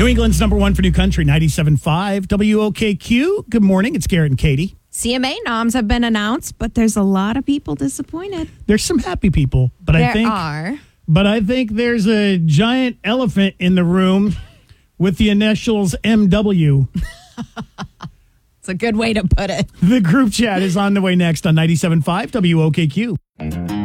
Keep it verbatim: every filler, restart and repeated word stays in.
New England's number one for new country, ninety-seven point five W O K Q. Good morning. It's Garrett and Katie. C M A noms have been announced, but there's a lot of people disappointed. There's some happy people, but there I think are. But I think there's a giant elephant in the room with the initials M W. It's a good way to put it. The group chat is on the way next on ninety-seven point five W O K Q.